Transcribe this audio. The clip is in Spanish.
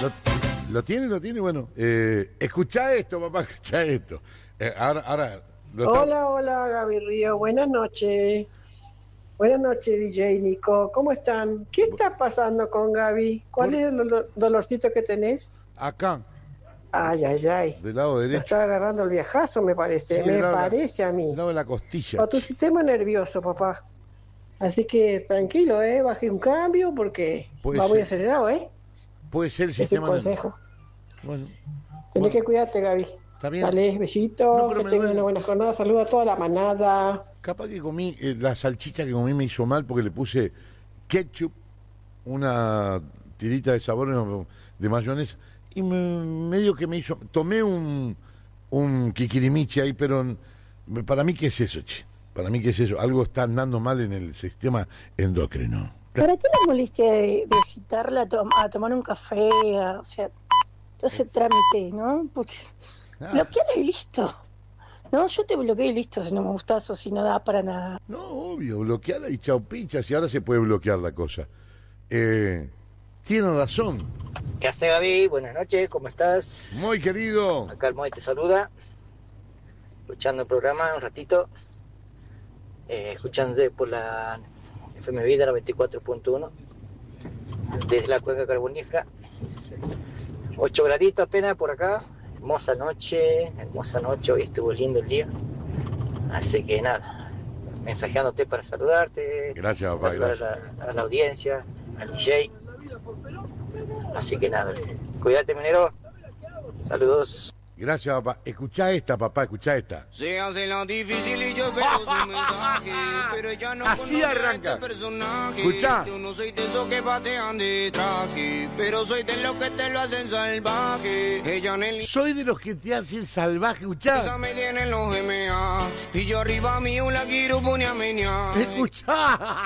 ¿Lo tiene? Bueno, escuchá esto, papá, escuchá esto. Ahora Hola, Gaby Río, buenas noches. Buenas noches, DJ Nico. ¿Cómo están? ¿Qué está pasando con Gaby? ¿Cuál por es el dolorcito que tenés? acá, Ay. del lado Lo derecho. está agarrando el viajazo, me parece. Sí, Me parece a mí. del lado de la costilla. O tu sistema nervioso, papá. Así que tranquilo, baje un cambio porque Puede va muy ser, acelerado, puede ser el Es un sistema nervioso. consejo. Bueno, Tenés bueno, que cuidarte, Gaby. está bien. Dale, No, besitos, pero que me tengan duele. una buena jornada. Saludos a toda la manada. Capaz que comí, la salchicha que comí me hizo mal porque le puse ketchup, una tirita de sabor de mayonesa, y medio que me hizo. Tomé un kikirimichi ahí, pero para mí, ¿qué es eso, che? Para mí, ¿qué es eso? Algo está andando mal en el sistema endocrino. ¿Para qué la molestia de citarla a tomar un café? O sea, todo ese trámite, ¿no? Porque Ah, bloqueala y listo. No, yo te bloqueo y listo si no me gustas o si no da para nada. no, obvio, bloquearla y chau pichas, y ahora se puede bloquear la cosa. Tiene razón, ¿Qué hace, Gaby? Buenas noches, ¿cómo estás? muy querido. Acá el Moy te saluda, escuchando el programa un ratito, escuchándote por la FM Vida, la 24.1, desde la cuenca carbonífera. 8 graditos apenas por acá, hermosa noche, hoy estuvo lindo el día. Así que nada, mensajeándote para saludarte, Gracias, papá, saludar gracias. a la audiencia, al DJ. Así que nada, cuídate, minero. Saludos. Gracias, papá. Escuchá esta, papá, escuchá esta. Se hace la difícil y yo espero su mensaje, pero ella no Así conoce arranca. a este personaje. Escuchá. Yo no soy de esos que patean de traje, pero soy de los que te lo hacen salvaje. Ella en el Soy de los que te hacen salvaje, escuchá. me tienen los MA y yo arriba mío la quiero poner a menear. Escuchá.